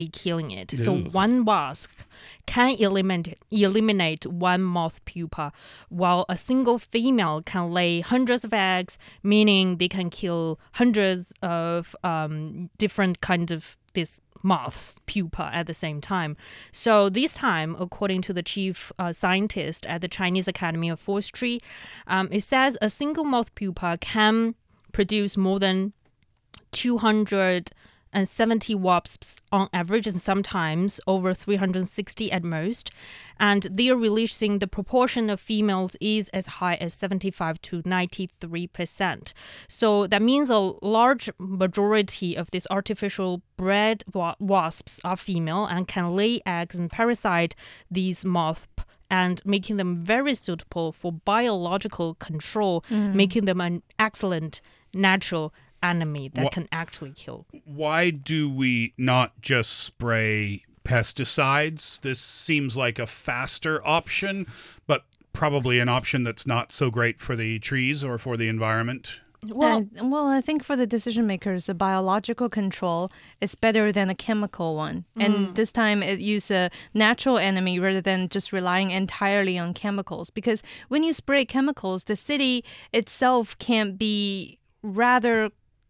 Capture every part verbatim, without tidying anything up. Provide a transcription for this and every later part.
killing it. Ooh. So one wasp can eliminate eliminate one moth pupa, while a single female can lay hundreds of eggs, meaning they can kill hundreds of um, different kinds of this moth pupa at the same time. So this time, according to the chief uh, scientist at the Chinese Academy of Forestry, um, it says a single moth pupa can produce more than two hundred seventy wasps on average, and sometimes over three hundred sixty at most. And they are releasing the proportion of females is as high as seventy-five to ninety-three percent. So that means a large majority of these artificial bred wa- wasps are female and can lay eggs and parasite these moths, and making them very suitable for biological control, mm. making them an excellent natural enemy that Wh- can actually kill. Why do we not just spray pesticides? This seems like a faster option, but probably an option that's not so great for the trees or for the environment. Well, uh, well, I think for the decision makers, a biological control is better than a chemical one. Mm. And this time it used a natural enemy rather than just relying entirely on chemicals. Because when you spray chemicals, the city itself can be rather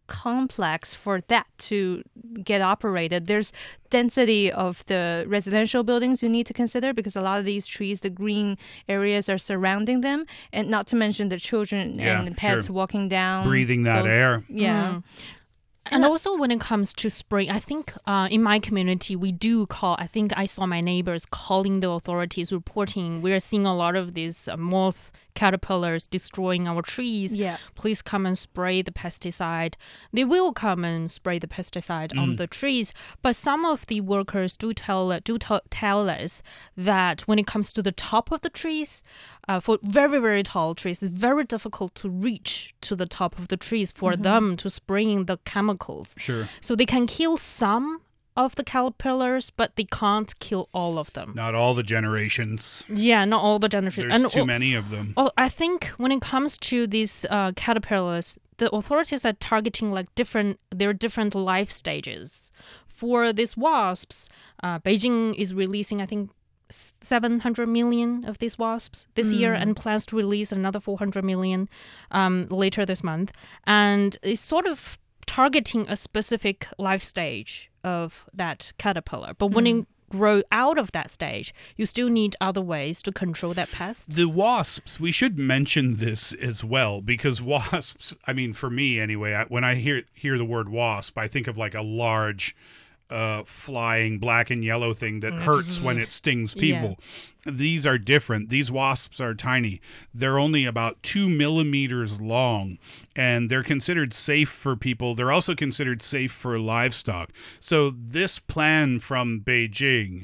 complex for that to get operated. There's density of the residential buildings you need to consider, because a lot of these trees, the green areas are surrounding them, and not to mention the children yeah, and the pets sure. walking down. Breathing that those, air. Yeah. Mm. And also when it comes to spraying, I think uh, in my community, we do call, I think I saw my neighbors calling the authorities, reporting we're seeing a lot of these uh, moth caterpillars destroying our trees. Yeah. Please come and spray the pesticide. They will come and spray the pesticide mm. on the trees. But some of the workers do tell do t- tell us that when it comes to the top of the trees, uh, for very, very tall trees, it's very difficult to reach to the top of the trees for mm-hmm. them to spraying the chemicals. Sure. So they can kill some of the caterpillars, but they can't kill all of them. Not all the generations. Yeah, not all the generations. There's and, too many of them. Oh, I think when it comes to these uh, caterpillars, the authorities are targeting like different, their different life stages. For these wasps, uh, Beijing is releasing, I think, seven hundred million of these wasps this mm. year, and plans to release another four hundred million um, later this month. And it's sort of targeting a specific life stage of that caterpillar. But when mm. it grow out of that stage, you still need other ways to control that pest. The wasps, we should mention this as well, because wasps, I mean, for me anyway, I, when I hear hear the word wasp, I think of like a large uh, flying black and yellow thing that mm. hurts when it stings people. Yeah. These are different. These wasps are tiny. They're only about two millimeters long, and they're considered safe for people. They're also considered safe for livestock. So this plan from Beijing,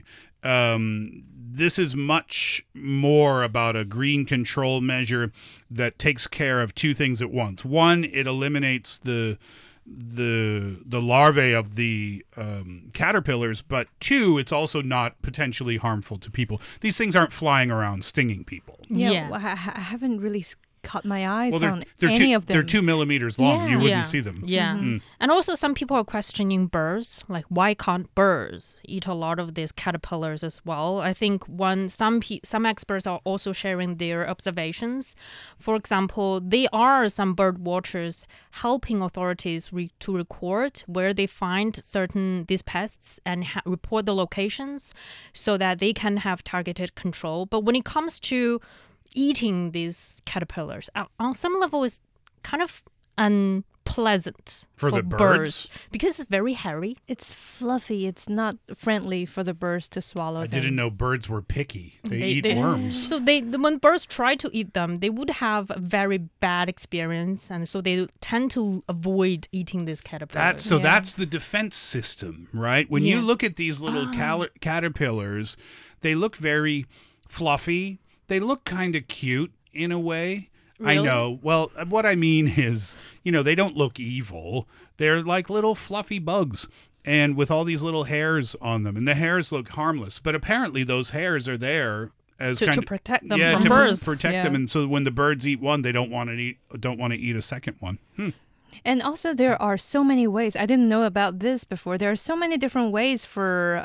um, this is much more about a green control measure that takes care of two things at once. One, it eliminates the the the larvae of the um, caterpillars, but two, it's also not potentially harmful to people. These things aren't flying around stinging people. Yeah, yeah. Well, I, I haven't really caught my eyes well, they're, on they're any two, of them. They're two millimeters long. Yeah. You wouldn't yeah. see them. Yeah. Mm-hmm. And also some people are questioning birds, like why can't birds eat a lot of these caterpillars as well? I think one some pe- some experts are also sharing their observations. For example, there are some bird watchers helping authorities re- to record where they find certain these pests and ha- report the locations so that they can have targeted control. But when it comes to eating these caterpillars, uh, on some level, is kind of unpleasant for, for the birds? birds because it's very hairy. It's fluffy. It's not friendly for the birds to swallow. I them. didn't know birds were picky. They, They- eat they- worms. So they, when birds try to eat them, they would have a very bad experience, and so they tend to avoid eating these caterpillars. That's so Yeah. that's the defense system, right? When Yeah. you look at these little cal- caterpillars, they look very fluffy. They look kind of cute in a way. Really? I know. Well, what I mean is, you know, they don't look evil. They're like little fluffy bugs, and with all these little hairs on them, and the hairs look harmless. But apparently, those hairs are there as to, kind to of protect them yeah, from to pr- birds. protect Yeah. them, and so when the birds eat one, they don't want to eat don't want to eat a second one. Hmm. And also, there are so many ways. I didn't know about this before. There are so many different ways for